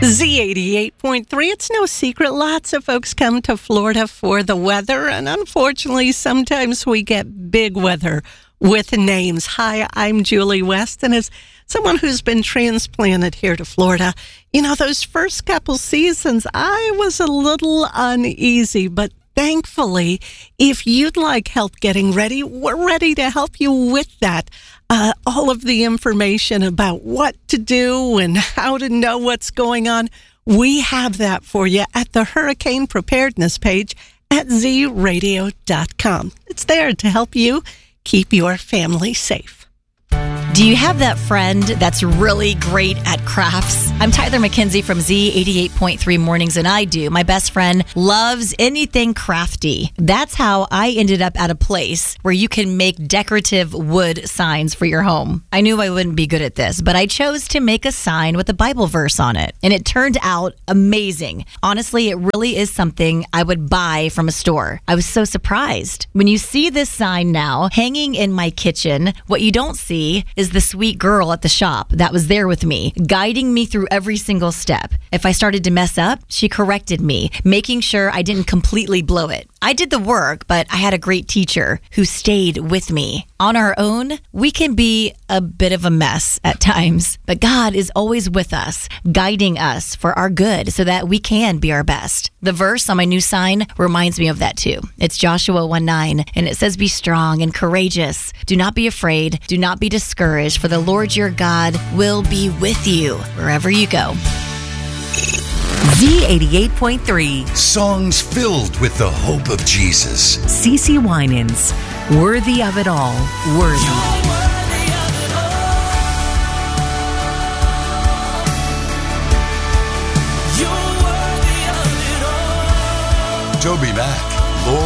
Z88.3. It's no secret. Lots of folks come to Florida for the weather, and unfortunately, sometimes we get big weather with names. Hi, I'm Julie West, and as someone who's been transplanted here to Florida, you know, those first couple seasons, I was a little uneasy, but thankfully, if you'd like help getting ready, we're ready to help you with that. All of the information about what to do and how to know what's going on, we have that for you at the Hurricane Preparedness page at zradio.com. It's there to help you keep your family safe. Do you have that friend that's really great at crafts? I'm Tyler McKenzie from Z88.3 Mornings, and I do. My best friend loves anything crafty. That's how I ended up at a place where you can make decorative wood signs for your home. I knew I wouldn't be good at this, but I chose to make a sign with a Bible verse on it, and it turned out amazing. Honestly, it really is something I would buy from a store. I was so surprised. When you see this sign now hanging in my kitchen, what you don't see is the sweet girl at the shop that was there with me, guiding me through every single step. If I started to mess up, she corrected me, making sure I didn't completely blow it. I did the work, but I had a great teacher who stayed with me. On our own, we can be a bit of a mess at times, but God is always with us, guiding us for our good so that we can be our best. The verse on my new sign reminds me of that too. It's Joshua 1:9, and it says, "Be strong and courageous. Do not be afraid. Do not be discouraged, for the Lord your God will be with you wherever you go." Z88.3. Songs filled with the hope of Jesus. CeCe Winans. Worthy of it all. Worthy. Toby Mac.